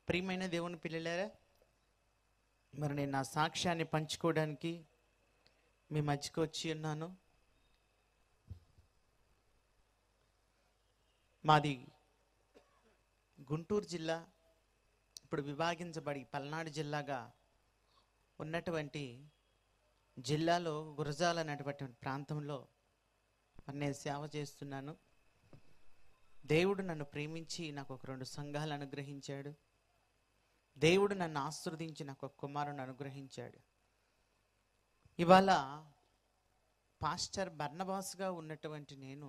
ప్రియమైన దేవుని పిల్లలారా, మరి నేను నా సాక్ష్యాన్ని పంచుకోవడానికి మీ మధ్యకు వచ్చి ఉన్నాను. మాది గుంటూరు జిల్లా, ఇప్పుడు విభాగించబడి పల్నాడు జిల్లాగా ఉన్నటువంటి జిల్లాలో గురజాల అనేటువంటి ప్రాంతంలో నేను సేవ చేస్తున్నాను. దేవుడు నన్ను ప్రేమించి నాకు ఒక 2 సంఘాలు అనుగ్రహించాడు. దేవుడు నన్ను ఆశీర్వదించి నాకు ఒక కుమారుని అనుగ్రహించాడు. ఇవాళ పాస్టర్ బర్నబాస్గా ఉన్నటువంటి నేను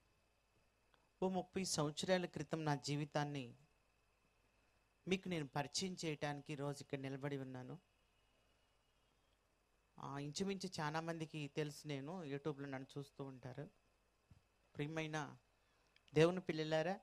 30 సంవత్సరాల క్రితం నా జీవితాన్ని మీకు నేను పరిచయం చేయడానికి రోజు ఇక్కడ నిలబడి ఉన్నాను. ఇంచుమించు చాలా మందికి తెలుసు, నేను యూట్యూబ్లో నన్ను చూస్తూ ఉంటారు. ప్రియమైన దేవుని పిల్లలారా,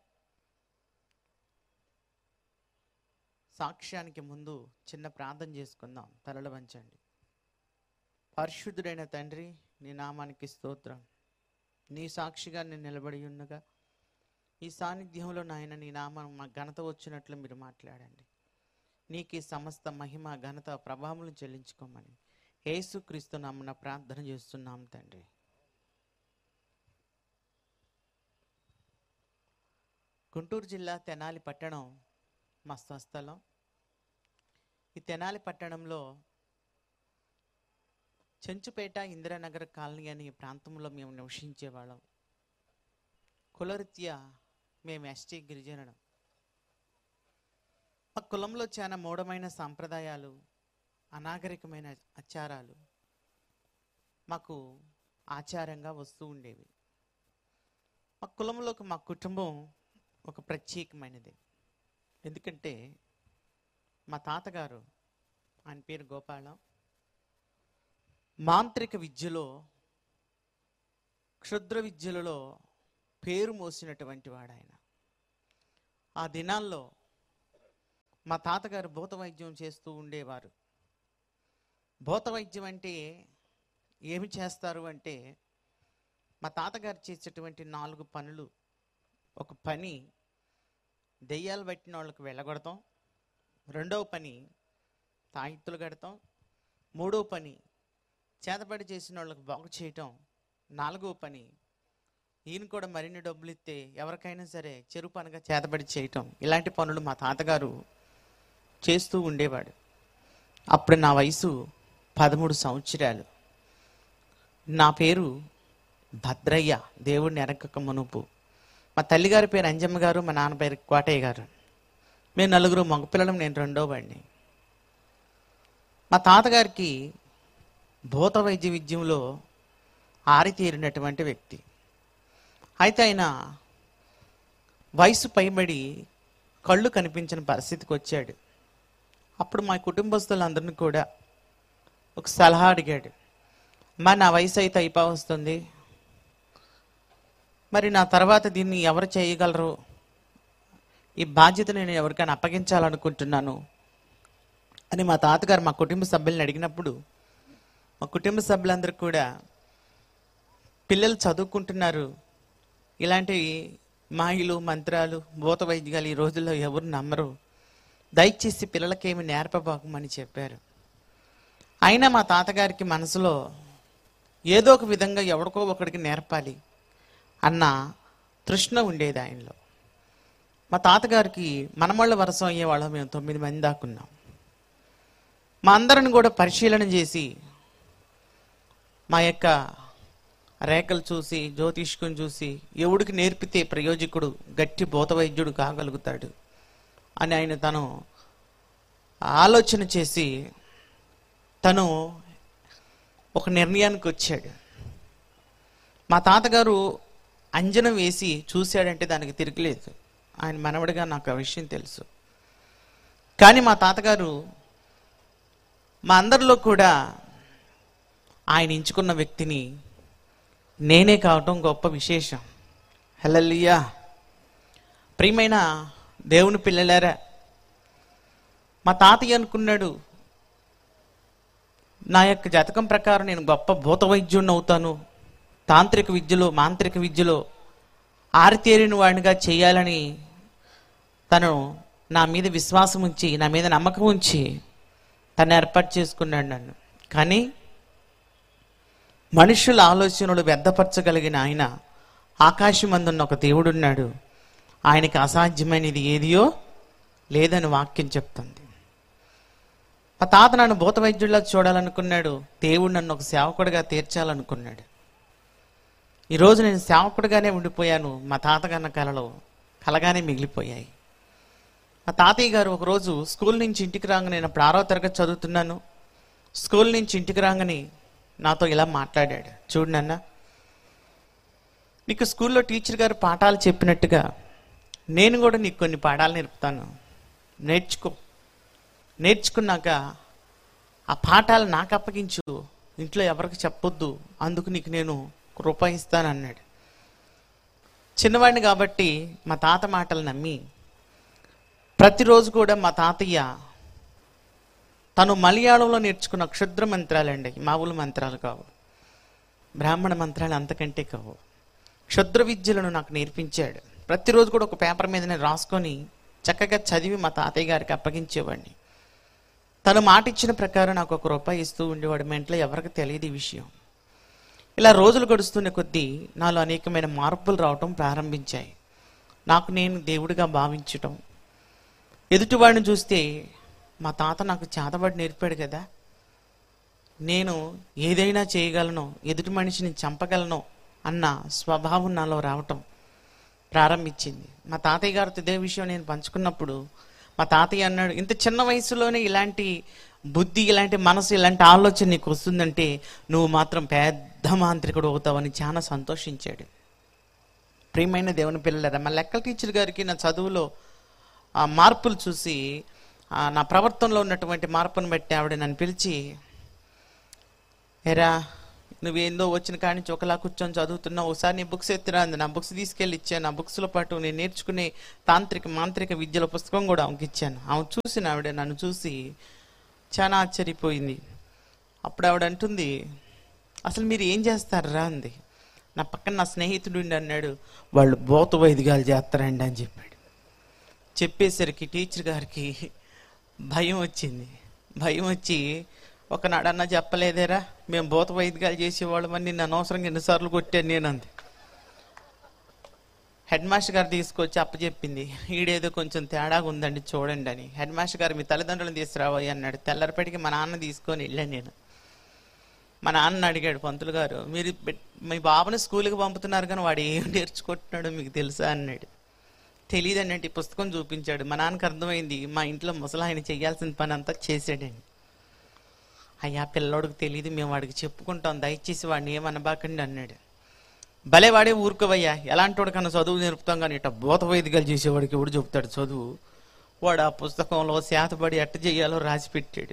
సాక్ష్యానికి ముందు చిన్న ప్రార్థన చేసుకుందాం. తలలు వంచండి. పరిశుద్ధుడైన తండ్రి, నీ నామానికి స్తోత్రం. నీ సాక్షిగా నేను నిలబడి ఉన్నగా ఈ సాన్నిధ్యంలో నాయన నీ నామం మా ఘనత వచ్చినట్లు మీరు మాట్లాడండి. నీకు సమస్త మహిమ ఘనత ప్రభావం చెల్లించుకోమని యేసుక్రీస్తు నామమున ప్రార్థన చేస్తున్నాం తండ్రి. గుంటూరు జిల్లా తెనాలి పట్టణం మా స్వస్థలం. ఈ తెనాలి పట్టణంలో చెంచుపేట ఇందిరానగర్ కాలనీ అనే ప్రాంతంలో మేము నివసించేవాళ్ళం. కులరీత్యా మేము ఎస్టీ గిరిజనులం. మా కులంలో చాలా మూఢమైన సాంప్రదాయాలు, అనాగరికమైన ఆచారాలు మాకు ఆచారంగా వస్తూ ఉండేవి. మా కులంలోకి మా కుటుంబం ఒక ప్రత్యేకమైనది. ఎందుకంటే మా తాతగారు, ఆయన పేరు గోపాలం, మాంత్రిక విద్యలో, క్షుద్ర విద్యలలో పేరు మోసినటువంటి వాడు ఆయన. ఆ దినాల్లో మా తాతగారు భూత వైద్యం చేస్తూ ఉండేవారు. భూత వైద్యం అంటే ఏమి చేస్తారు అంటే, మా తాతగారు చేసేటువంటి 4 పనులు. ఒక పని దెయ్యాలు పట్టిన వాళ్ళకి వెళ్ళగొడతాం, 2వ పని తాయిత్తులు కడతాం, 3వ పని చేతబడి చేసిన వాళ్ళకి బాగు చేయటం, 4వ పని ఈయన కూడా మరిన్ని డబ్బులు ఇస్తే ఎవరికైనా సరే చెరు పనిగా చేతబడి చేయటం. ఇలాంటి పనులు మా తాతగారు చేస్తూ ఉండేవాడు. అప్పుడు నా వయసు 13 సంవత్సరాలు. నా పేరు భద్రయ్య, దేవుడిని ఎరగక మునుపు. మా తల్లిగారి పేరు అంజమ్మ గారు, మా నాన్న పేరు కోటయ్య గారు. మేము 4 మగపిల్లలం, నేను 2వ వాడిని. మా తాతగారికి భూత వైద్య విద్యంలో ఆరితేరినటువంటి వ్యక్తి. అయితే ఆయన వయసు పైబడి కళ్ళు కనిపించిన పరిస్థితికి వచ్చాడు. అప్పుడు మా కుటుంబస్తులందరినీ కూడా ఒక సలహా అడిగాడు. నా వయసు అయితే అయిపోవస్తుంది, మరి నా తర్వాత దీన్ని ఎవరు చేయగలరు, ఈ బాధ్యత నేను ఎవరికైనా అప్పగించాలనుకుంటున్నాను అని మా తాతగారు మా కుటుంబ సభ్యులను అడిగినప్పుడు, మా కుటుంబ సభ్యులందరూ కూడా పిల్లలు చదువుకుంటున్నారు, ఇలాంటి మాయలు మంత్రాలు భూత వైద్యాలు ఈ రోజుల్లో ఎవరు నమ్మరు, దయచేసి పిల్లలకేమి నేర్పబాకమని చెప్పారు. అయినా మా తాతగారికి మనసులో ఏదో ఒక విధంగా ఎవరికో ఒకడికి నేర్పాలి అన్న తృష్ణ ఉండేది ఆయనలో. మా తాతగారికి మనమళ్ళ వరసం అయ్యేవాళ్ళం మేము 9 మంది దాకున్నాం. మా అందరిని కూడా పరిశీలన చేసి మా యొక్క రేఖలు చూసి, జ్యోతిష్కుని చూసి, ఎవడికి నేర్పితే ప్రయోజకుడు గట్టి భూత వైద్యుడు కాగలుగుతాడు అని ఆయన తను ఆలోచన చేసి తను ఒక నిర్ణయానికి వచ్చాడు. మా తాతగారు అంజనం వేసి చూశాడంటే దానికి తిరగలేదు. ఆయన మనవడిగా నాకు ఆ విషయం తెలుసు. కానీ మా తాతగారు మా అందరిలో కూడా ఆయన ఎంచుకున్న వ్యక్తిని నేనే కావటం గొప్ప విశేషం. హల్లెలూయా. ప్రియమైన దేవుని పిల్లలారా, మా తాతయ్య అనుకున్నాడు, నా యొక్క జాతకం ప్రకారం నేను గొప్ప భూత వైద్యుడిని అవుతాను, తాంత్రిక విద్యలో మాంత్రిక విద్యలో ఆరితేరిన వాడినిగా చేయాలని తను నా మీద విశ్వాసం ఉంచి, నా మీద నమ్మకం ఉంచి తను ఏర్పాటు చేసుకున్నాడు నన్ను. కానీ మనుషుల ఆలోచనలు వ్యర్థపరచగలిగిన ఆయన, ఆకాశమందున్న ఒక దేవుడు ఉన్నాడు, ఆయనకి అసాధ్యమైనది ఏదియో లేదని వాక్యం చెప్తుంది. మా తాత నన్ను భూత వైద్యుడిలా చూడాలనుకున్నాడు. దేవుడు నన్ను ఒక సేవకుడిగా తీర్చాలనుకున్నాడు. ఈరోజు నేను సేవకుడిగానే ఉండిపోయాను. మా తాతగారి కళలు కలగానే మిగిలిపోయాయి. మా తాతయ్య గారు ఒకరోజు స్కూల్ నుంచి ఇంటికి రాగానే, నేను అప్పుడు 6వ తరగతి చదువుతున్నాను. స్కూల్ నుంచి ఇంటికి రాగానే నాతో ఇలా మాట్లాడాడు. చూడు నాన్న, నీకు స్కూల్లో టీచర్ గారు పాఠాలు చెప్పినట్టుగా నేను కూడా నీకు కొన్ని పాఠాలు నేర్పుతాను, నేర్చుకున్నాక ఆ పాఠాలు నాకు అప్పగించు, ఇంట్లో ఎవరికి చెప్పొద్దు, అందుకు నీకు నేను రూపాయి ఇస్తాను అన్నాడు. చిన్నవాడిని కాబట్టి మా తాత మాటలు నమ్మి ప్రతిరోజు కూడా మా తాతయ్య తను మలయాళంలో నేర్చుకున్న క్షుద్ర మంత్రాలండి, మామూలు మంత్రాలు కావు, బ్రాహ్మణ మంత్రాలు అంతకంటే కావు, క్షుద్ర విద్యలను నాకు నేర్పించాడు. ప్రతిరోజు కూడా ఒక పేపర్ మీద నేను రాసుకొని చక్కగా చదివి మా తాతయ్య గారికి అప్పగించేవాడిని. తను మాట ఇచ్చిన ప్రకారం నాకు ₹1 ఇస్తూ ఉండేవాడు. మా ఇంట్లో ఎవరికి తెలియదు ఈ విషయం. ఇలా రోజులు గడుస్తున్న కొద్దీ నాలో అనేకమైన మార్పులు రావటం ప్రారంభించాయి. నాకు నేను దేవుడిగా భావించటం, ఎదుటివాడిని చూస్తే మా తాత నాకు చేతబడి నేర్పాడు కదా, నేను ఏదైనా చేయగలను, ఎదుటి మనిషిని చంపగలను అన్న స్వభావం నాలో రావటం ప్రారంభించింది. మా తాతయ్య గారితో ఇదే విషయం నేను పంచుకున్నప్పుడు మా తాతయ్య అన్నాడు, ఇంత చిన్న వయసులోనే ఇలాంటి బుద్ధి, ఇలాంటి మనసు, ఇలాంటి ఆలోచన నీకు వస్తుందంటే నువ్వు మాత్రం పెద్ద మాంత్రికుడు అవుతావని చాలా సంతోషించాడు. ప్రియమైన దేవుని పిల్లలారా, మా లెక్కల టీచర్ గారికి నా చదువులో ఆ మార్పులు చూసి, నా ప్రవర్తనలో ఉన్నటువంటి మార్పును బట్టి ఆవిడ నన్ను పిలిచి, ఎరా నువ్వేందో వచ్చిన కాడి నుంచి ఒకలా కూర్చొని చదువుతున్నావు, ఒకసారి నీ బుక్స్ ఎత్తిరా అంది. నా బుక్స్ తీసుకెళ్ళి ఇచ్చాను. నా బుక్స్లో పాటు నేను నేర్చుకునే మాంత్రిక విద్యల పుస్తకం కూడా ఆమెకి ఇచ్చాను. ఆమె చూసిన ఆవిడ నన్ను చూసి చాలా ఆశ్చర్యపోయింది. అప్పుడు ఆవిడ అంటుంది, అసలు మీరు ఏం చేస్తారా అంది. నా పక్కన నా స్నేహితుడు అన్నాడు, వాళ్ళు భూత వైద్యాలు చేస్తారండి అని చెప్పాడు. చెప్పేసరికి టీచర్ గారికి భయం వచ్చింది. భయం వచ్చి, ఒకనాడన్నా చెప్పలేదేరా మేము భూత వైద్యాలు చేసేవాళ్ళమని నిన్ను అనవసరంగా ఎన్నిసార్లు కొట్టాను నేను అంది. హెడ్ మాస్టర్ గారు తీసుకొచ్చి అప్పచెప్పింది, ఈడేదో కొంచెం తేడాగా ఉందండి చూడండి అని. హెడ్ మాస్టర్ గారు మీ తల్లిదండ్రులను తీసుకురావయ్య అన్నాడు. తెల్లరిపేటకి మా నాన్న తీసుకొని వెళ్ళాను నేను. మా నాన్న అడిగాడు, పంతులు గారు మీరు మీ బాబుని స్కూల్కి పంపుతున్నారు కానీ వాడు ఏం నేర్చుకుంటున్నాడో మీకు తెలుసా అన్నాడు. తెలియదు అన్నట్టు ఈ పుస్తకం చూపించాడు. మా నాన్నకు అర్థమైంది, మా ఇంట్లో ముసలాయన చేయాల్సిన పని అంతా చేసాడండి. అయ్యా పిల్లోడికి తెలియదు, మేము వాడికి చెప్పుకుంటాం, దయచేసి వాడిని ఏమనబాకండి అన్నాడు. భలే వాడే ఊరుకోవయ్యా, ఎలాంటి వాడు కన్నా చదువు నేర్పుతాం కానీ ఇట్లా భూత వైదికలు చేసేవాడికి ఎవడు చెప్తాడు చదువు. వాడు ఆ పుస్తకంలో శాతపడి ఎట్ట చేయాలో రాసి పెట్టాడు.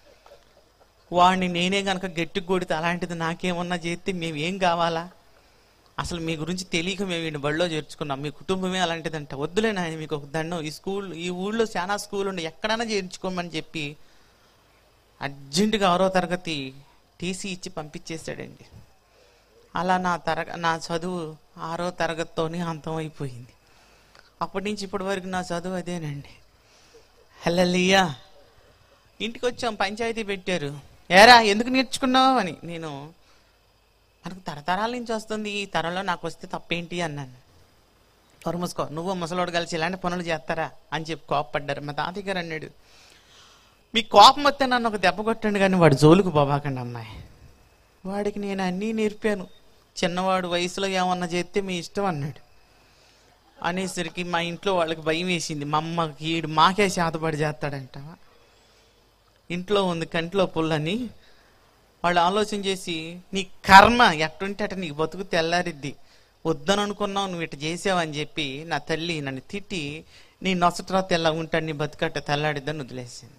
వాడిని నేనే కనుక గట్టి కొడితే అలాంటిది నాకేమన్నా చేస్తే మేము ఏం కావాలా, అసలు మీ గురించి తెలియక మేము వీడిని బడిలో చేర్చుకున్నాం, మీ కుటుంబమే అలాంటిదంట, వద్దులే నాయన మీకు ఒక దండం, ఈ ఊళ్ళో చాలా స్కూల్ ఉండి ఎక్కడైనా చేర్చుకోమని చెప్పి అర్జెంటుగా 6వ తరగతి టీసీ ఇచ్చి పంపించేశాడండి. అలా నా చదువు 6వ తరగతితోనే అంతమైపోయింది. అప్పటి నుంచి ఇప్పటి వరకు నా చదువు అదేనండి. హల్లెలూయా. ఇంటికి వచ్చాం, పంచాయతీ పెట్టారు, ఏరా ఎందుకు నేర్చుకున్నావు అని. నేను మనకు తరతరాల నుంచి వస్తుంది, ఈ తరంలో నాకు వస్తే తప్పేంటి అన్నాను. మూసుకో, నువ్వు ముసలోడు కలిసి ఇలాంటి పనులు చేస్తారా అని చెప్పి కోపపడ్డారు. మా తాతయ్య గారు అన్నాడు, మీ కోపం వస్తే నన్ను ఒక దెబ్బ కొట్టండి కానీ వాడు జోలుకు పోబాకండి అమ్మాయి, వాడికి నేను అన్నీ నేర్పాను, చిన్నవాడు వయసులో ఏమన్నా చేస్తే మీ ఇష్టం అన్నాడు. అనేసరికి మా ఇంట్లో వాళ్ళకి భయం వేసింది, మా అమ్మకి ఈడు మాకే శాతపడి చేస్తాడంట, ఇంట్లో ఉంది కంట్లో పుల్లని. వాళ్ళు ఆలోచన చేసి, నీ కర్మ ఎట్టుంటే అట నీకు బతుకు తెల్లారిద్ది, వద్దని అనుకున్నావు నువ్వు ఇట్లా చేసావని చెప్పి నా తల్లి నన్ను తిట్టి, నీ నొసటరా తెల్ల ఉంటాడు, నీ బతుకట్ట తెల్లాడిద్దని వదిలేసింది.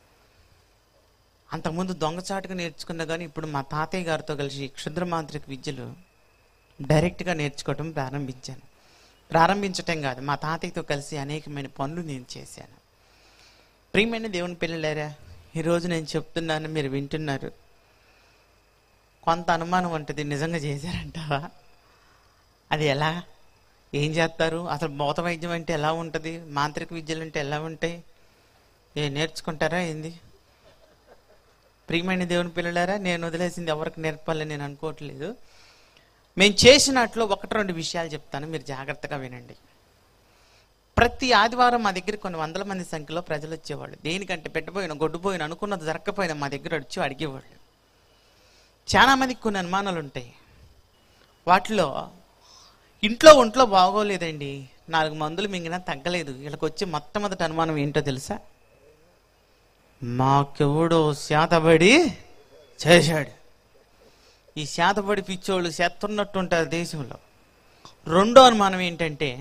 అంతకుముందు దొంగచాటుగా నేర్చుకున్నా కానీ ఇప్పుడు మా తాతయ్య గారితో కలిసి క్షుద్ర మాంత్రిక విద్యలు డైరెక్ట్గా నేర్చుకోవటం ప్రారంభించటం కాదు, మా తాతయ్యతో కలిసి అనేకమైన పనులు నేను చేశాను. ప్రియమైన దేవుని పిల్లలారా, ఈరోజు నేను చెప్తున్నాను, మీరు వింటున్నారు. కొంత అనుమానం ఉంటుంది, నిజంగా చేశారంటావా, అది ఎలా, ఏం చేస్తారు? అసలు భూత వైద్యం అంటే ఎలా ఉంటుంది? మాంత్రిక విద్యలు అంటే ఎలా ఉంటాయి? నేర్చుకుంటారా ఏంది? ప్రియమైన దేవుని పిల్లలారా, నేను వదిలేసింది ఎవరికి నేర్పాలని నేను అనుకోవట్లేదు. మేము చేసినట్లు 1-2 విషయాలు చెప్తాను, మీరు జాగ్రత్తగా వినండి. ప్రతి ఆదివారం మా దగ్గర కొన్ని వందల మంది సంఖ్యలో ప్రజలు వచ్చేవాళ్ళు. దేనికంటే పెట్టబోయిన గొడ్డుపోయిన అనుకున్నది జరగకపోయినా మా దగ్గర వచ్చి అడిగేవాళ్ళు. చాలా మందికి కొన్ని అనుమానాలు ఉంటాయి. వాటిలో ఒంట్లో బాగోలేదండి, 4 మందులు మింగినా తగ్గలేదు. వీళ్ళకి వచ్చి మొట్టమొదటి అనుమానం ఏంటో తెలుసా? మాకెవడో శాతబడి చేశాడు. ఈ శాతబడి పిచ్చోళ్ళు చేస్తున్నట్టు ఉంటారు దేశంలో. రెండో అనుమానం ఏంటంటే,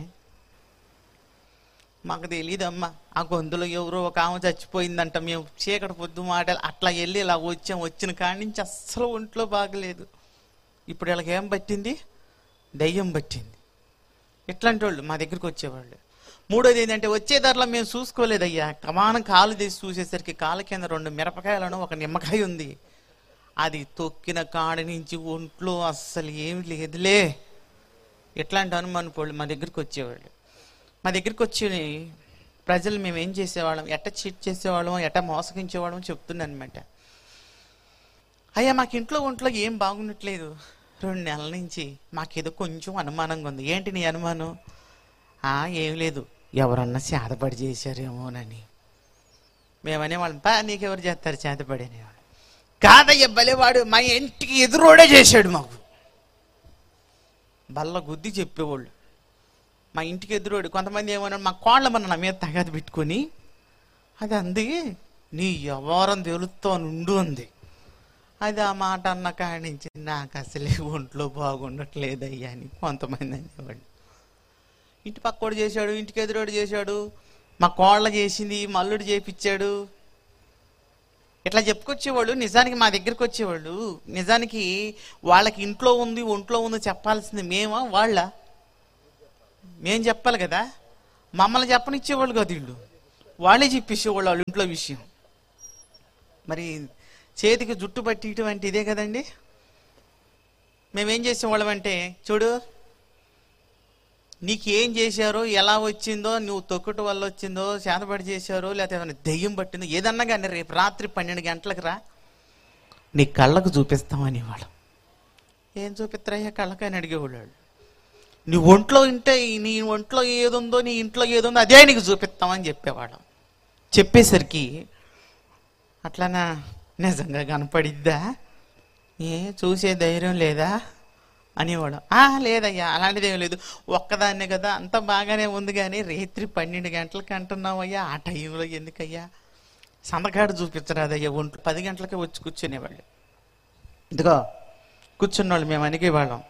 మాకు తెలియదమ్మా, ఆ గొంతులో ఎవరో ఒక ఆమె చచ్చిపోయిందంట, మేము చీకటి పొద్దు మాటలు అట్లా వెళ్ళి ఇలా వచ్చిన కాడి నుంచి అస్సలు ఒంట్లో బాగలేదు. ఇప్పుడు వీళ్ళకి ఏం పట్టింది? దయ్యం పట్టింది. ఇట్లాంటి వాళ్ళు మా దగ్గరికి వచ్చేవాళ్ళు. మూడోది ఏంటంటే, వచ్చే ధరలో మేము చూసుకోలేదయ్యా, కమానం కాలు తీసి చూసేసరికి కాళ్ళ కింద 2 మిరపకాయలను 1 నిమ్మకాయ ఉంది. అది తొక్కిన కాడి నుంచి ఒంట్లో అస్సలు ఏమి లేదులే. ఇట్లాంటి అనుమానం వాళ్ళు మా దగ్గరికి వచ్చేవాళ్ళు. మా దగ్గరికి వచ్చి ప్రజలు మేము ఏం చేసేవాళ్ళం, ఎట్ట చీట్ చేసేవాళ్ళం, ఎట్ట మోసగించేవాళ్ళం చెప్తున్నాను అనమాట. అయ్యా, మాకు ఒంట్లో ఏం బాగుండట్లేదు, 2 నెలల నుంచి మాకేదో కొంచెం అనుమానంగా ఉంది. ఏంటి నీ అనుమానం? ఏం లేదు, ఎవరన్నా చేతపడి చేశారేమోనని. మేమనేవాళ్ళం, నీకెవరు చేస్తారు చేతపడి అనేవాళ్ళు. కాదయ్య బలేవాడు, మా ఇంటికి ఎదురోడే చేశాడు. మాకు బల్ల గుద్ది చెప్పేవాళ్ళు, మా ఇంటికి ఎదురోడు. కొంతమంది ఏమన్నా, మా కోళ్ళమన్న నా మీద తగాది పెట్టుకొని, అది అంది నీ వ్యవహారం తెలుస్తూ నుండు అంది. అది ఆ మాట అన్న కాడి నుంచి నాకు అసలే ఒంట్లో బాగుండట్లేదయ్యా అని కొంతమంది అనేవాళ్ళు. ఇంటి పక్కోడు చేశాడు, ఇంటికి ఎదురోడు చేశాడు, మా కోళ్ళ చేసింది, మల్లుడు చేపించాడు, ఇట్లా చెప్పుకొచ్చేవాళ్ళు. నిజానికి మా దగ్గరికి వచ్చేవాళ్ళు, నిజానికి వాళ్ళకి ఒంట్లో ఉంది చెప్పాల్సింది మేమా వాళ్ళ? మేం చెప్పాలి కదా, మమ్మల్ని చెప్పనిచ్చేవాళ్ళు కాదు వీళ్ళు, వాళ్ళే చెప్పేసేవాళ్ళు వాళ్ళ ఇంట్లో విషయం. మరి చేతికి జుట్టు పట్టి ఇటువంటి ఇదే కదండి. మేమేం చేసేవాళ్ళం అంటే, చూడు నీకేం చేశారో, ఎలా వచ్చిందో, నువ్వు తొక్కుట వల్ల వచ్చిందో, చేతబడి చేశారో, లేకపోతే ఏమైనా దెయ్యం పట్టిందో, ఏదన్నా కానీ రేపు రాత్రి 12 గంటలకు రా, నీ కళ్ళకు చూపిస్తామని వాళ్ళం. ఏం చూపిస్తారయ్యా కళ్ళకు అని అడిగేవాళ్ళు. నీ ఒంట్లో ఏదుందో, నీ ఇంట్లో ఏదుందో అదే నీకు చూపిస్తామని చెప్పేవాళ్ళం. చెప్పేసరికి అట్లానా, నిజంగా కనపడిద్దా, చూసే ధైర్యం లేదా అనేవాడు. లేదయ్యా, అలాంటిదేం లేదు, ఒక్కదాన్నే కదా, అంత బాగానే ఉంది, కానీ రాత్రి 12 గంటలకు అంటున్నావు అయ్యా, ఆ టైంలో ఎందుకయ్యా, సందకాడు చూపించరాదయ్యా, 10 గంటలకే వచ్చి కూర్చునేవాళ్ళు. ఇదిగో కూర్చున్నవాళ్ళు మేము అనిగేవాళ్ళం,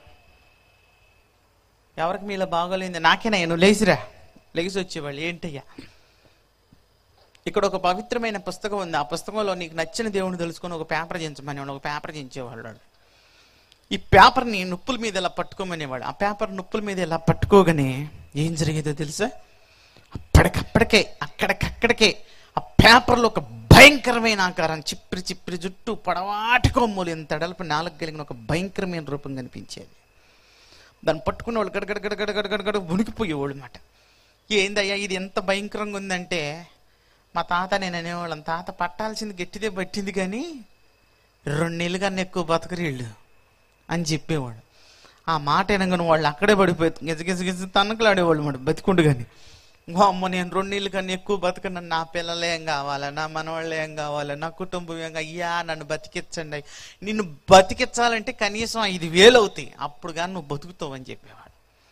ఎవరికి మీలో బాగోలేదు, నాకేనా, నువ్వు లేచి వచ్చేవాళ్ళు. ఏంటయ్యా, ఇక్కడ ఒక పవిత్రమైన పుస్తకం ఉంది, ఆ పుస్తకంలో నీకు నచ్చిన దేవుని తెలుసుకొని ఒక పేపర్ చించమని ఒక పేపర్ చించేవాళ్ళు. ఈ పేపర్ని నొప్పుల మీద ఇలా పట్టుకోమనేవాడు. ఆ పేపర్ నొప్పుల మీద ఇలా పట్టుకోగానే ఏం జరిగేదో తెలుసా? అక్కడికక్కడికే ఆ పేపర్లో ఒక భయంకరమైన ఆకారం, చిప్రి జుట్టు, పొడవాటి కొమ్ములు, ఇంత ఎడల్పు 4 కలిగిన ఒక భయంకరమైన రూపం కనిపించేది. దాన్ని పట్టుకునే వాళ్ళు గడగడ వణికిపోయేవాళ్ళు అన్నమాట. ఏందయ్యా ఇది ఎంత భయంకరంగా ఉందంటే, మా తాత నేను అనేవాళ్ళం, తాత పట్టాల్సింది గట్టిదే పట్టింది, కానీ 2 నెలలు కన్నా ఎక్కువ బతకరు వీళ్ళు అని చెప్పేవాడు. ఆ మాట వినగానే వాళ్ళు అక్కడే పడిపోయి గిజ తన్నకలాడేవాళ్ళు మాట బతికుండు. కానీ అమ్మ, నేను 2 నెలలు కన్నా ఎక్కువ బతకను, నా పిల్లలు ఏం కావాలా, నా మనవాళ్ళు ఏం కావాలా, నా కుటుంబం ఏం, అయ్యా నన్ను బతికించండి, నిన్ను బతికించాలంటే కనీసం 5,000 అవుతాయి, అప్పుడు కానీ నువ్వు బతుకుతావు అని చెప్పేవాడు.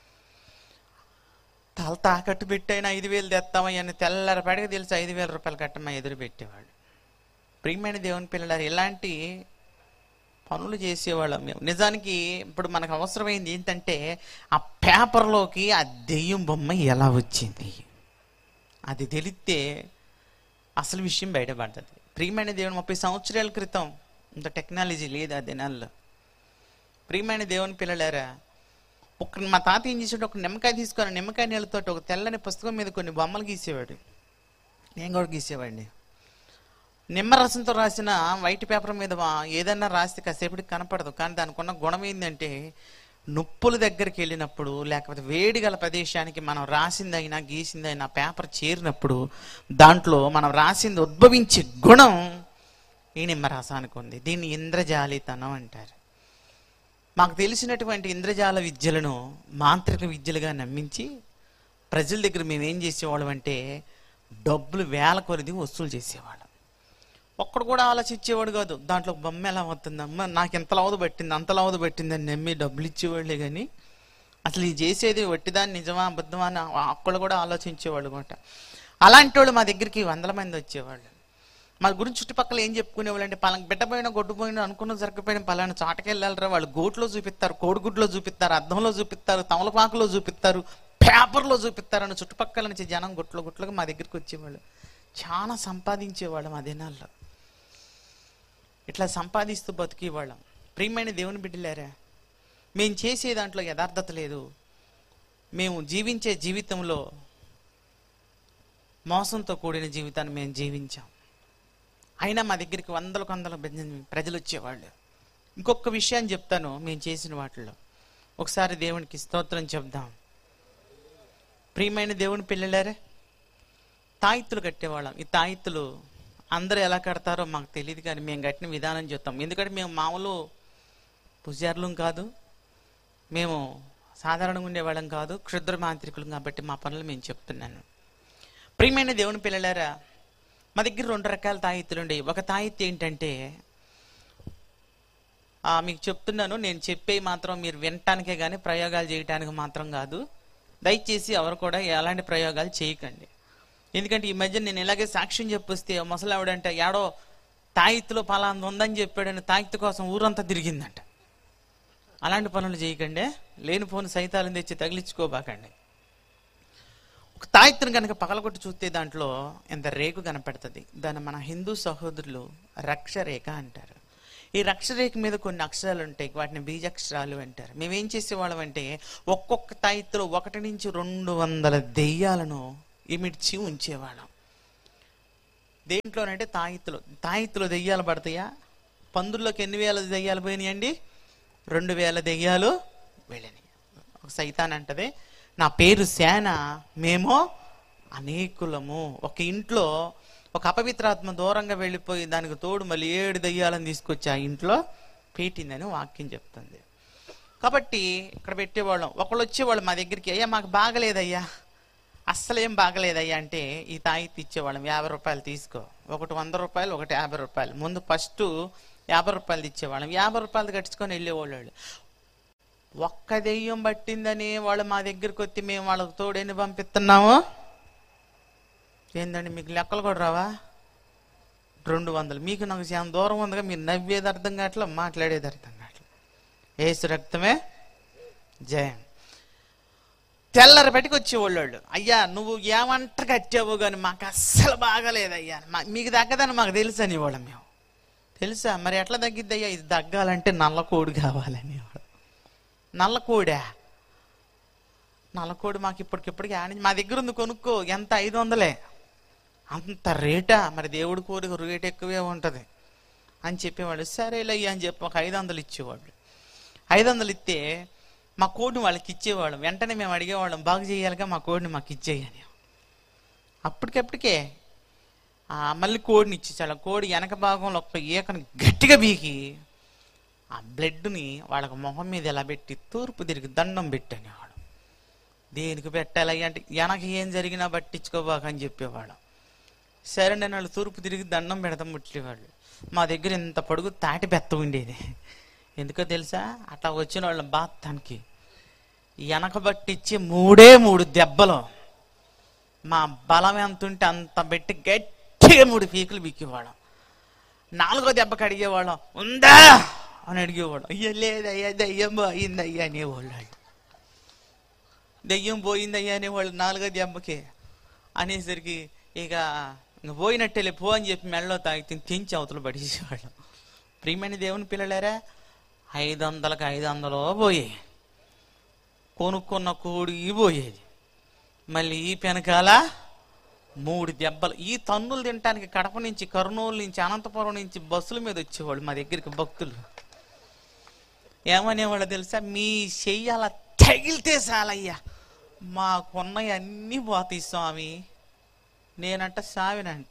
తల తాకట్టు పెట్టైనా 5,000 తెస్తామయ్యా అని తెల్లారపాటికి తెలిసి 5,000 రూపాయలు కట్టమా ఎదురు పెట్టేవాడు. ప్రియమైన దేవుని పిల్లలు, ఇలాంటి పనులు చేసేవాళ్ళం మేము. నిజానికి ఇప్పుడు మనకు అవసరమైంది ఏంటంటే, ఆ పేపర్లోకి ఆ దెయ్యం బొమ్మ ఎలా వచ్చింది అది తెలిస్తే అసలు విషయం బయటపడుతుంది. ప్రియమైన దేవుని 30 సంవత్సరాల క్రితం ఇంత టెక్నాలజీ లేదు ఆ దినాల్లో. ప్రియమైన దేవుని పిల్లలారా, మా తాత ఏం చేసాడు, ఒక నిమ్మకాయ తీసుకొని నిమ్మకాయ నీళ్ళతో ఒక తెల్లని పుస్తకం మీద కొన్ని బొమ్మలు గీసేవాడు. నేను కూడా గీసేవాడిని. నిమ్మరసంతో రాసిన వైట్ పేపర్ మీద ఏదన్నా రాస్తే కాసేపటికి కనపడదు, కానీ దానికి ఉన్న గుణం ఏంటంటే నొప్పుల దగ్గరికి వెళ్ళినప్పుడు, లేకపోతే వేడి గల ప్రదేశానికి మనం రాసిందైనా గీసిందైనా పేపర్ చేరినప్పుడు దాంట్లో మనం రాసింది ఉద్భవించే గుణం ఈ నిమ్మరసానికి ఉంది. దీన్ని ఇంద్రజాలితనం అంటారు. మాకు తెలిసినటువంటి ఇంద్రజాల విద్యలను మాంత్రిక విద్యలుగా నమ్మించి ప్రజల దగ్గర మేము ఏం చేసేవాళ్ళం అంటే డబ్బులు వేల కొలది వసూలు చేసేవాళ్ళం. ఒక్కడు కూడా ఆలోచించేవాడు కాదు, దాంట్లో బొమ్మ ఎలా అవుతుందమ్మా, నాకు ఎంత లావుదు పట్టింది అంత లావుదు పట్టింది అని నమ్మి డబ్బులు ఇచ్చేవాళ్ళే కానీ అసలు ఈ చేసేది వట్టిదాన్ని నిజమా అబద్ధమా అని ఒక్కళ్ళు కూడా ఆలోచించేవాళ్ళు అనమాట. అలాంటి వాళ్ళు మా దగ్గరికి 100 మంది వచ్చేవాళ్ళు. మా గురించి చుట్టుపక్కల ఏం చెప్పుకునేవాళ్ళు అంటే, పలానా బిడ్డపోయినా గొడ్డుపోయినా అనుకున్న జరగకపోయినా పలానా చాటకి వెళ్ళాలరా, వాళ్ళు గోట్లో చూపిస్తారు, కోడిగుడ్లో చూపిస్తారు, అద్దంలో చూపిస్తారు, తమలపాకులో చూపిస్తారు, పేపర్లో చూపిస్తారు అని చుట్టుపక్కల నుంచి జనం గుట్లుగా మా దగ్గరికి వచ్చేవాళ్ళు. చాలా సంపాదించేవాళ్ళం ఆ దినాల్లో. ఇట్లా సంపాదిస్తూ బతికేవాళ్ళం. ప్రియమైన దేవుని బిడ్డలారా, మేము చేసే దాంట్లో యథార్థత లేదు. మేము జీవించే జీవితంలో మోసంతో కూడిన జీవితాన్ని మేము జీవించాం. అయినా మా దగ్గరికి వందల ప్రజలు వచ్చేవాళ్ళు. ఇంకొక విషయాన్ని చెప్తాను మేము చేసిన వాటిల్లో. ఒకసారి దేవునికి స్తోత్రం చెప్దాం. ప్రియమైన దేవుని పిల్లలారా, తాయిత్తులు కట్టేవాళ్ళం. ఈ తాయిత్తులు అందరూ ఎలా కడతారో మాకు తెలియదు, కానీ మేము కట్టిన విధానం చెప్తాం. ఎందుకంటే మేము మామూలు పూజారులం కాదు, మేము సాధారణంగా ఉండేవాళ్ళం కాదు, క్షుద్ర మాంత్రికులం. కాబట్టి మా పనులు మేము చెప్తున్నాను. ప్రియమైన దేవుని పిల్లలారా, మా దగ్గర 2 రకాల తాయిత్తులు ఉండేవి. ఒక తాయిత్తు ఏంటంటే, మీకు చెప్తున్నాను, నేను చెప్పే మాత్రం మీరు వినటానికే కానీ ప్రయోగాలు చేయటానికి మాత్రం కాదు. దయచేసి ఎవరు కూడా ఎలాంటి ప్రయోగాలు చేయకండి. ఎందుకంటే ఈ మధ్య నేను ఇలాగే సాక్ష్యం చెప్పొస్తే ముసలావిడంటే ఏడో తాయిత్తులో పలాంది ఉందని చెప్పాడని తాయిత్తు కోసం ఊరంతా తిరిగిందంట. అలాంటి పనులు చేయకండి, లేనిపోని సైతాలను తెచ్చి తగిలించుకోబాకండి. ఒక తాయిత్తును కనుక పగలగొట్టి చూస్తే దాంట్లో ఎంత రేకు కనపడుతుంది. దాన్ని మన హిందూ సహోదరులు రక్షరేఖ అంటారు. ఈ రక్షరేఖ మీద కొన్ని అక్షరాలు ఉంటాయి, వాటిని బీజాక్షరాలు అంటారు. మేమేం చేసేవాళ్ళం అంటే ఒక్కొక్క తాయిత్తులో 1 నుంచి 200 దెయ్యాలను ఇమిడ్చి ఉంచేవాళ్ళం. దేంట్లోనంటే తాయిత్తులో దెయ్యాలు పడతాయా? పందుల్లోకి ఎన్ని వేల దెయ్యాలు పోయినాయండి? 2000 దెయ్యాలు వెళ్ళినాయి. ఒక సైతాన్ అంటది, నా పేరు సేన, మేము అనేకులము. ఒక ఇంట్లో ఒక అపవిత్రాత్మ దూరంగా వెళ్ళిపోయి దానికి తోడు మళ్ళీ 7 దెయ్యాలను తీసుకొచ్చి ఆ ఇంట్లో పెట్టిందని వాక్యం చెప్తుంది. కాబట్టి ఇక్కడ పెట్టేవాళ్ళం. ఒకళ్ళు వచ్చేవాళ్ళు మా దగ్గరికి, అయ్యా మాకు బాగలేదయ్యా, అస్సలేం బాగలేదయ్యా అంటే ఈ తాయిత్తు ఇచ్చేవాళ్ళం. 50 రూపాయలు తీసుకో, ఒకటి 100 రూపాయలు, ఒకటి 50 రూపాయలు. ముందు ఫస్ట్ 50 రూపాయలు ఇచ్చేవాళ్ళం. 50 రూపాయలు కట్టుకొని వెళ్ళేవాళ్ళు. ఒక్క దెయ్యం పట్టిందని వాళ్ళు మా దగ్గరికి వచ్చి మేము వాళ్ళకి తోడు ఎన్ని పంపిస్తున్నాము? ఏందండి మీకు లెక్కలు కూడా రావా? 200. మీకు నాకు చాలా దూరం ఉందిగా, మీరు నవ్వేది అర్థం కావట్లా, మాట్లాడేది అర్థం కావట్లా. ఏసు రక్తమే జయం. తెల్లరి పెట్టుకు వచ్చేవాళ్ళు, అయ్యా నువ్వు ఏమంట కట్టావు కానీ మాకు అస్సలు బాగలేదయ్యా, మీకు తగ్గదని మాకు తెలుసు అనేవాళ్ళం. మేము తెలుసా? మరి ఎట్లా తగ్గిద్దయ్యా? ఇది తగ్గాలంటే నల్ల కోడి కావాలనేవాడు. నల్ల కోడి మాకు ఇప్పటికిప్పటికి మా దగ్గర ఉంది, కొనుక్కో. ఎంత? 500. అంత రేటా? మరి దేవుడి కోరిక రేట్ ఎక్కువే ఉంటుంది అని చెప్పేవాళ్ళు. సరేలయ్యా అని చెప్పి ఒక 500 ఇచ్చేవాళ్ళు. 500 ఇస్తే మా కోడిని వాళ్ళకి ఇచ్చేవాళ్ళం. వెంటనే మేము అడిగేవాళ్ళం, బాగు చేయాలిగా మా కోడిని మాకు ఇచ్చేయని. అప్పటికప్పటికే మళ్ళీ కోడిని ఇచ్చేసాడు. కోడి వెనక భాగంలో ఒక ఈకను గట్టిగా బీకి ఆ బ్లడ్ని వాళ్ళకి మొహం మీద ఎలా పెట్టి తూర్పు తిరిగి దండం పెట్టనేవాడు. దేనికి పెట్టాలి అంటే వెనక ఏం జరిగినా పట్టించుకోబాకని చెప్పేవాడు. సరే నేను వాళ్ళు తూర్పు తిరిగి దండం పెడతాం ముట్లేవాళ్ళు. మా దగ్గర ఇంత పొడుగు తాటి బెత్త ఉండేది. ఎందుకో తెలుసా? అట్లా వచ్చిన వాళ్ళ బాత్తానికి వెనక పట్టించి 3 దెబ్బలు, మా బలం ఎంత ఉంటే అంత పెట్టి గట్టిగా 3 పీకులు బిక్కేవాళ్ళం. 4వ దెబ్బకి అడిగేవాళ్ళం, ఉందా అని అడిగేవాళ్ళం. అయ్యా లేదయ్యా, దయ్యం పోయిందయ్యా అనేవాళ్ళు. దయ్యం పోయిందయ్యా అనేవాళ్ళు 4వ దెబ్బకి. అనేసరికి ఇక పోయినట్టేలే పో అని చెప్పి మెడలో తాగి తెంచి అవతల పడేసేవాళ్ళం. ప్రియమైన దేవుని పిల్లలారా, 500కి 500 పోయాయి. కొనుక్కున్న కోడి పోయేది. మళ్ళీ ఈ పెనకాల 3 దెబ్బలు. ఈ తన్నులు తినటానికి కడప నుంచి, కర్నూలు నుంచి, అనంతపురం నుంచి బస్సుల మీద వచ్చేవాళ్ళు మా దగ్గరికి భక్తులు. ఏమనేవాళ్ళు తెలుసా, మీ చెయ్యి అలా తగిలితే చాలయ్యా మాకున్నవి అన్నీ పోతాయి స్వామి. నేనంట స్వామినంట.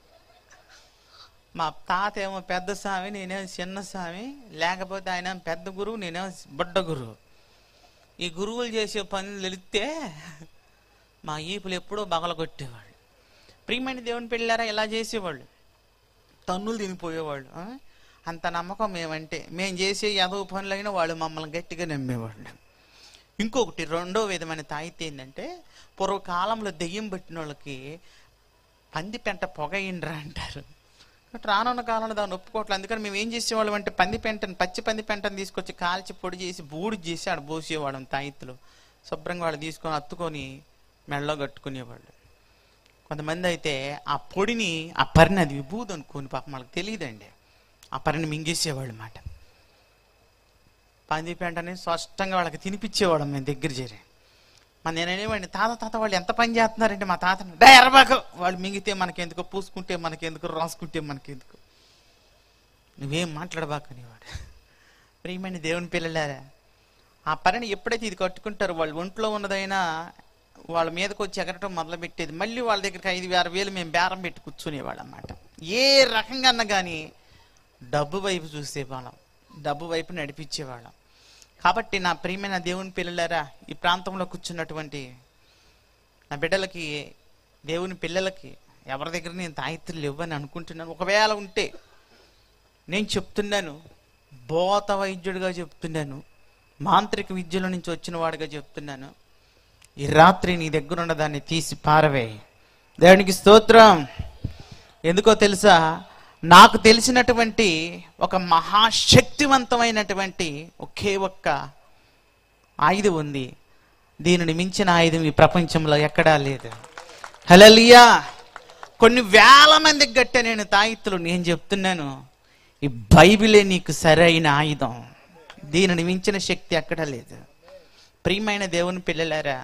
మా తాత ఏమో పెద్ద స్వామి, నేనేమో చిన్న స్వామి. లేకపోతే ఆయన పెద్ద గురువు, నేనేమో బుడ్డ గురువు. ఈ గురువులు చేసే పనులు తెలిస్తే మా ఈపులు ఎప్పుడో బగలగొట్టేవాళ్ళు. ప్రియమైన దేవుని పెళ్ళారా ఇలా చేసేవాళ్ళు, తన్నులు తినిపోయేవాళ్ళు. అంత నమ్మకం మేమంటే. మేము చేసే ఏదో పనులైనా వాళ్ళు మమ్మల్ని గట్టిగా నమ్మేవాళ్ళు. ఇంకొకటి రెండో విధమైన తాయితే ఏంటంటే, పూర్వకాలంలో దెయ్యం పెట్టిన వాళ్ళకి పంది పెంట పొగ ఇండ్రా అంటారు. రానున్న కాలంలో దాన్ని ఒప్పుకోవట్లేదు. అందుకని మేము ఏం చేసేవాళ్ళం అంటే, పచ్చి పంది పెంటను తీసుకొచ్చి కాల్చి పొడి చేసి బూడి చేసి ఆడ పోసేవాళ్ళం. తాయిత్తులు శుభ్రంగా వాళ్ళు తీసుకొని అత్తుకొని మెడలో కట్టుకునేవాళ్ళు. కొంతమంది అయితే ఆ పొడిని, ఆ పరిని, అది విభూది అనుకోని పాపం వాళ్ళకి తెలియదండి, ఆ పరిని మింగేసేవాళ్ళు అన్నమాట. పంది పెంటని స్పష్టంగా వాళ్ళకి తినిపించేవాళ్ళం మేము దగ్గర చేరి. నేనేవాడిని, తాత వాళ్ళు ఎంత పని చేస్తున్నారంటే, మా తాతని ఎర్రబాకు, వాళ్ళు మింగితే మనకెందుకు, పూసుకుంటే మనకెందుకు, రాసుకుంటే మనకెందుకు, నువ్వేం మాట్లాడబాకనేవాడు. ప్రియమైన దేవుని పిల్లలారా, ఆ పరిని ఎప్పుడైతే ఇది కట్టుకుంటారో వాళ్ళు ఒంట్లో ఉన్నదైనా వాళ్ళ మీదకి వచ్చి ఎగరటం మొదలుపెట్టేది. మళ్ళీ వాళ్ళ దగ్గరికి 5,000 వేలు మేము బేరం పెట్టి కూర్చునేవాళ్ళం అన్నమాట. ఏ రకంగా అన్నా కానీ డబ్బు వైపు చూసేవాళ్ళం, డబ్బు వైపు నడిపించేవాళ్ళం. కాబట్టి నా ప్రియమైన దేవుని పిల్లలారా, ఈ ప్రాంతంలో కూర్చున్నటువంటి నా బిడ్డలకి, దేవుని పిల్లలకి ఎవరి దగ్గర నేను తాయిత్తులు ఇవ్వని అనుకుంటున్నాను. ఒకవేళ ఉంటే నేను చెప్తున్నాను, భూత వైద్యుడిగా చెప్తున్నాను, మాంత్రిక విద్యల నుంచి వచ్చిన వాడిగా చెప్తున్నాను, ఈ రాత్రి నీ దగ్గర ఉన్న దాన్ని తీసి పారవేయి. దేవునికి స్తోత్రం. ఎందుకో తెలుసా, నాకు తెలిసినటువంటి ఒక మహాశక్తివంతమైనటువంటి ఒకే ఒక్క ఆయుధం ఉంది. దీనిని మించిన ఆయుధం ఈ ప్రపంచంలో ఎక్కడా లేదు. హల్లెలూయా. కొన్ని వేల మందికి గట్టే నేను తాయిత్తులు. నేను చెప్తున్నాను, ఈ బైబిలే నీకు సరైన ఆయుధం. దీనిని మించిన శక్తి ఎక్కడా లేదు. ప్రియమైన దేవుని పిల్లలారా,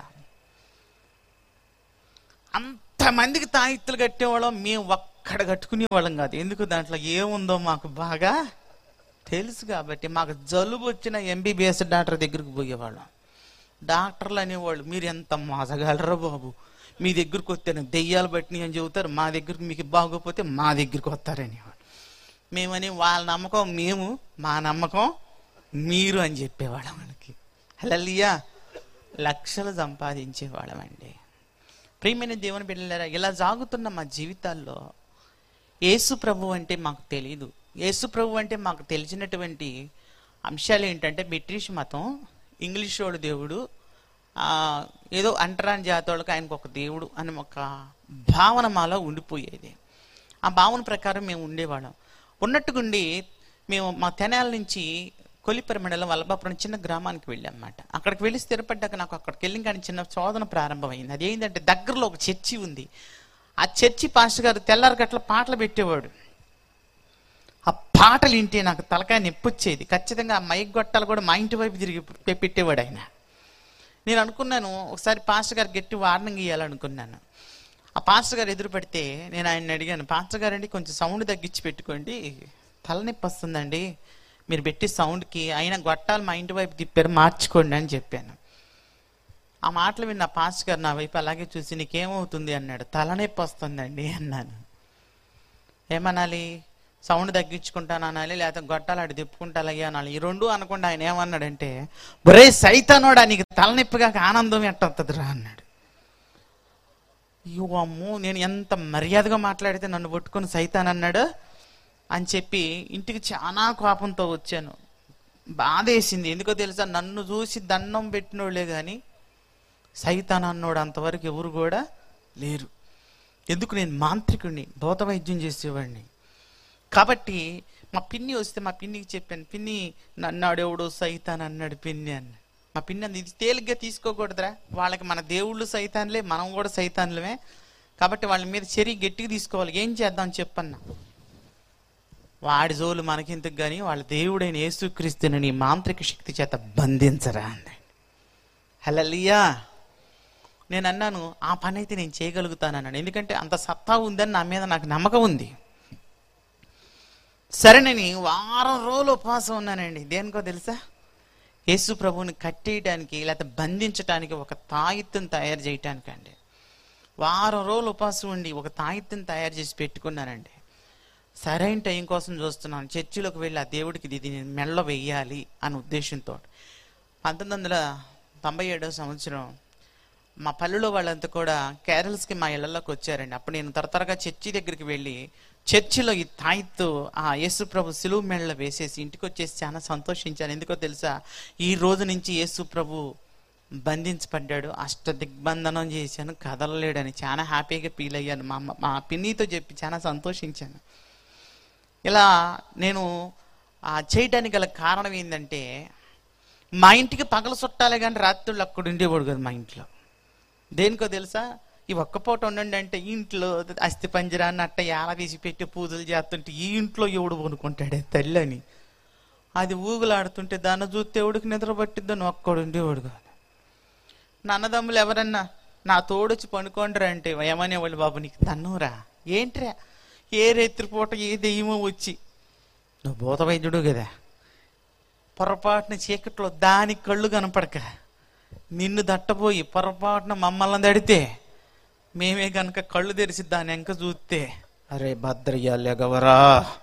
అంతమందికి తాయిత్తులు కట్టేవాళ్ళం, మేము ఒక్కడ కట్టుకునే వాళ్ళం కాదు. ఎందుకు, దాంట్లో ఏముందో మాకు బాగా తెలుసు కాబట్టి. మాకు జలుబు వచ్చిన MBBS డాక్టర్ దగ్గరికి పోయేవాళ్ళం. డాక్టర్లు అనేవాళ్ళు, మీరు ఎంత మోసగలరా బాబు, మీ దగ్గరికి వస్తేనే దెయ్యాలు పట్టినాయి అని చెబుతారు, మా దగ్గరికి మీకు బాగోపోతే మా దగ్గరికి వస్తారనేవాళ్ళు. మేమని వాళ్ళ నమ్మకం మేము, మా నమ్మకం మీరు అని చెప్పేవాళ్ళం మనకి. హల్లెలూయా. లక్షలు సంపాదించేవాళ్ళం అండి. ప్రియమైన దేవుని బిడ్డలారా, ఇలా సాగుతున్న మా జీవితాల్లో యేసు ప్రభు అంటే మాకు తెలీదు. యేసు ప్రభు అంటే మాకు తెలిసినటువంటి అంశాలు ఏంటంటే, బ్రిటిష్ మతం, ఇంగ్లీష్ వాడు దేవుడు, ఏదో అంటరాని జాతి వాళ్ళకి ఆయనకు ఒక దేవుడు అని ఒక భావన మాలో ఉండిపోయేది. ఆ భావన ప్రకారం మేము ఉండేవాళ్ళం. ఉన్నట్టుగుండి మేము మా తెనాల నుంచి కొలిపర మండలం వల్లభాపురం చిన్న గ్రామానికి వెళ్ళామన్నమాట. అక్కడికి వెళ్ళి స్థిరపడ్డాక నాకు అక్కడికి వెళ్ళి కానీ చిన్న శోధన ప్రారంభమైంది. అదేంటంటే, దగ్గరలో ఒక చర్చి ఉంది. ఆ చర్చి పాస్టర్ గారు తెల్లారి గట్ల పాటలు పెట్టేవాడు. ఆ పాటలు వింటే నాకు తలకాయ నొప్పి వచ్చేది. ఖచ్చితంగా ఆ మైక్ గొట్టాలు కూడా మా ఇంటి వైపు తిరిగి పెట్టేవాడు ఆయన. నేను అనుకున్నాను, ఒకసారి పాస్టర్ గారు గట్టి వార్నింగ్ ఇవ్వాలనుకున్నాను. ఆ పాస్టర్ గారు ఎదురు పడితే నేను ఆయన్ని అడిగాను, పాస్టర్ గారండి కొంచెం సౌండ్ తగ్గించి పెట్టుకోండి, తలనొప్పి వస్తుందండి మీరు పెట్టి సౌండ్కి, అయినా గొట్టాలు మా ఇంటి వైపు తిప్పారు, మార్చుకోండి అని చెప్పాను. ఆ మాటలు విన్న పాస్టర్ గారు నా వైపు అలాగే చూసి, నీకేమవుతుంది అన్నాడు. తలనొప్పి వస్తుందండి అన్నాను. ఏమనాలి, సౌండ్ తగ్గించుకుంటాను అనాలి, లేకపోతే గొట్టాలు అటు తిప్పుకుంటాలయ్యా అనాలి. ఈ రెండు అనకుండా ఆయన ఏమన్నాడంటే, ఒరే సైతానోడా, నీకు తలనొప్పిగా ఆనందం ఎట్టొస్తుందిరా అన్నాడు. అమ్మో, నేను ఎంత మర్యాదగా మాట్లాడితే నన్ను పట్టుకొని సైతాన్ అన్నాడు అని చెప్పి ఇంటికి చాలా కోపంతో వచ్చాను. బాధేసింది. ఎందుకో తెలుసా, నన్ను చూసి దండం పెట్టినోళ్లే కానీ సైతాన్ అన్నోడు అంతవరకు ఎవరు కూడా లేరు. ఎందుకు, నేను మాంత్రికుడిని, భూత వైద్యం చేసేవాడిని. కాబట్టి మా పిన్ని వస్తే మా పిన్నికి చెప్పాను, పిన్ని నన్నాడు ఎవడో సైతాన్ అన్నాడు పిన్ని అన్న. మా పిన్ని అంది, ఇది తేలిగ్గా తీసుకోకూడదురా, వాళ్ళకి మన దేవుళ్ళు సైతాన్లే, మనం కూడా సైతాన్లమే, కాబట్టి వాళ్ళ మీద చర్య గట్టిగా తీసుకోవాలి, ఏం చేద్దాం చెప్పన్నా. వాడి జోలు మనకింతకు కానీ వాళ్ళ దేవుడైన యేసుక్రీస్తుని నీ మాంత్రిక శక్తి చేత బంధించరా అంది. హల్లెలూయా. నేను అన్నాను, ఆ పని అయితే నేను చేయగలుగుతానన్నాను. ఎందుకంటే అంత సత్తా ఉందని నా మీద నాకు నమ్మకం ఉంది. సరే, నేను వారం రోజులు ఉపవాసం ఉన్నానండి. దేనికో తెలుసా, యేసు ప్రభువుని కట్టేయడానికి లేకపోతే బంధించడానికి ఒక తాయిత్తును తయారు చేయటానికండి. వారం రోజులు ఉపవాసం ఉండి ఒక తాయిత్తును తయారు చేసి పెట్టుకున్నానండి. సరైన టైం కోసం చూస్తున్నాను. చర్చిలోకి వెళ్ళి ఆ దేవుడికి ఇది నేను మెళ్ళ వెయ్యాలి అనే ఉద్దేశంతో 1997వ సంవత్సరం మా పల్లెలో వాళ్ళంతా కూడా కేరళస్కి మా ఇళ్లలోకి వచ్చారండి. అప్పుడు నేను త్వరగా చర్చి దగ్గరికి వెళ్ళి చర్చిలో ఈ తాయిత్తు ఆ యేసు ప్రభు సిలువ మెళ్ళ వేసేసి ఇంటికి వచ్చేసి చాలా సంతోషించాను. ఎందుకో తెలుసా, ఈ రోజు నుంచి యేసు ప్రభు బంధించబడ్డాడు, అష్టదిగ్బంధనం చేశాను, కదలలేడని చాలా హ్యాపీగా ఫీల్ అయ్యాను. మా పిన్నితో చెప్పి చాలా సంతోషించాను. ఇలా నేను చేయడానికి గల కారణం ఏంటంటే, మా ఇంటికి పగల చుట్టాలే కానీ రాత్రులు అక్కడ ఉండేవాడు కదా మా ఇంట్లో. దేనికో తెలుసా, ఈ ఒక్క పూట ఉండండి అంటే ఇంట్లో అస్థి పంజరాన్ని అట్ట ఎలా తీసి పెట్టి పూజలు చేస్తుంటే ఈ ఇంట్లో ఎవడు కొనుక్కుంటాడే తల్లి అని అది ఊగులాడుతుంటే దాన్ని చూస్తే ఎవడికి నిద్ర పట్టిద్దని ఒక్కడు ఉండేవాడు కాదు. నా అన్నదమ్ములు ఎవరన్నా నా తోడొచ్చి పనుకోండిరా అంటే ఏమనేవాళ్ళు, బాబు నీకు తన్నురా ఏంట్రా, ఏ రేత్రిపూట ఏ దెయ్యమో వచ్చి, నువ్వు భూత వైద్యుడు కదా, పొరపాటున చీకట్లో దాని కళ్ళు కనపడక నిన్ను దట్టపోయి పొరపాటున మమ్మల్ని దడితే మేమే కనుక కళ్ళు తెరిచి దాని వెంక చూస్తే అరే భద్రయ్యగవరా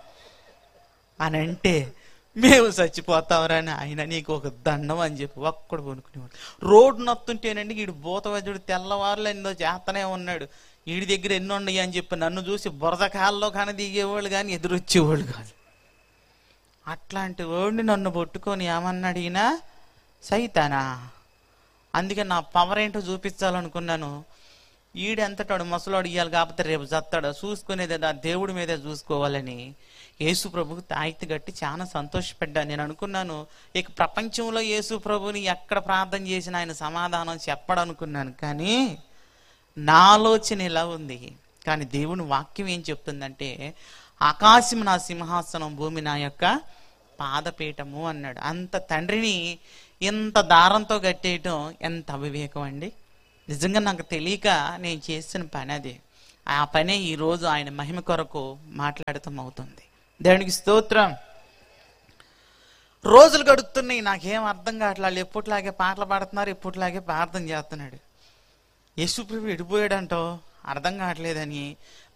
అని అంటే మేము చచ్చిపోతావరా అని ఆయన నీకు ఒక దండం అని చెప్పి ఒక్కడు కొనుక్కునేవాడు. రోడ్డు నొత్తుంటేనండి వీడు భూత వైద్యుడు తెల్లవారులు ఎన్నో చేస్తనే ఉన్నాడు, వీడి దగ్గర ఎన్నో ఉన్నాయి అని చెప్పి నన్ను చూసి బురద కాల్లో కానీ దిగేవాళ్ళు కానీ ఎదురొచ్చేవాళ్ళు కాదు. అట్లాంటి వాడిని నన్ను పట్టుకొని ఏమన్నాడు ఈయన, సైతానా. అందుకే నా పవర్ ఏంటో చూపించాలనుకున్నాను. ఈడెంతటాడు ముసలాడు ఇయ్యాలి కాకపోతే రేపు చస్తాడు, చూసుకునేది ఆ దేవుడి మీదే చూసుకోవాలని యేసు ప్రభుకు తాయితీ కట్టి చాలా సంతోషపడ్డా. నేను అనుకున్నాను ఇక ప్రపంచంలో యేసు ప్రభుని ఎక్కడ ప్రార్థన చేసిన ఆయన సమాధానం చెప్పడనుకున్నాను. కానీ నా ఆలోచన ఇలా ఉంది. కానీ దేవుని వాక్యం ఏం చెప్తుందంటే, ఆకాశం నా సింహాసనం, భూమి నా యొక్క పాదపీఠము అన్నాడు. అంత తండ్రిని ఇంత దారంతో కట్టేయటం ఎంత అవివేకం అండి. నిజంగా నాకు తెలియక నేను చేసిన పని అదే. ఆ పనే ఈరోజు ఆయన మహిమ కొరకు మాట్లాడటం అవుతుంది. దేవునికి స్తోత్రం. రోజులు గడుస్తున్నాయి, నాకేం అర్థం కావట్లేదు. ఎప్పటిలాగే పాటలు పాడుతున్నారు, ఎప్పటిలాగే ప్రార్థన చేస్తున్నాడు. యేసుప్రభు ఎడిపోయాడంటో అర్థం కావట్లేదని